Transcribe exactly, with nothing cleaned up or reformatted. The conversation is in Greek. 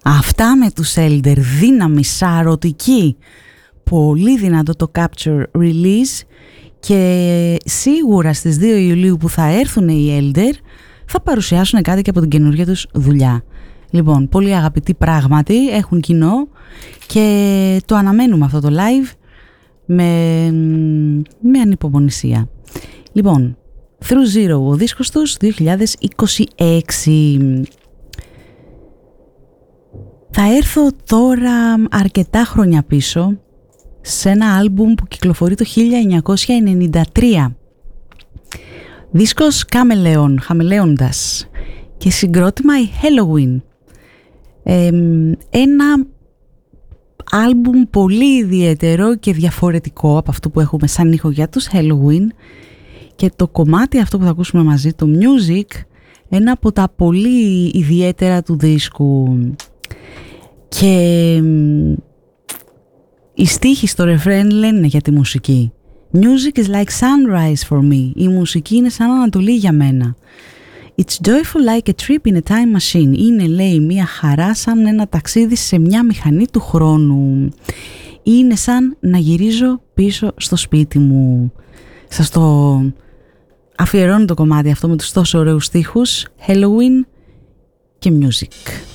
Αυτά με τους Elder, δύναμη, σαρωτική, πολύ δυνατό το capture release και σίγουρα στις δύο Ιουλίου που θα έρθουν οι Elder θα παρουσιάσουν κάτι και από την καινούργια τους δουλειά. Λοιπόν, πολύ αγαπητοί πράγματι, έχουν κοινό και το αναμένουμε αυτό το live με, με ανυπομονησία. Λοιπόν, Through Zero, ο δίσκος τους δύο χιλιάδες είκοσι έξι. Θα έρθω τώρα αρκετά χρόνια πίσω σε ένα άλμπουμ που κυκλοφορεί το χίλια εννιακόσια ενενήντα τρία. Δίσκος Chameleon, χαμελέοντας, και συγκρότημα η Helloween. Ε, ένα άλμπουμ πολύ ιδιαίτερο και διαφορετικό από αυτό που έχουμε σαν ήχο για τους Helloween, και το κομμάτι αυτό που θα ακούσουμε μαζί, το Music, ένα από τα πολύ ιδιαίτερα του δίσκου. Και οι στίχοι στο ρεφρέν λένε για τη μουσική. Music is like sunrise for me. Η μουσική είναι σαν ανατολή για μένα. It's joyful like a trip in a time machine. Είναι, λέει, μια χαρά σαν ένα ταξίδι σε μια μηχανή του χρόνου. Είναι σαν να γυρίζω πίσω στο σπίτι μου. Σας το αφιερώνω το κομμάτι αυτό με τους τόσο ωραίους στίχους. Helloween και Music.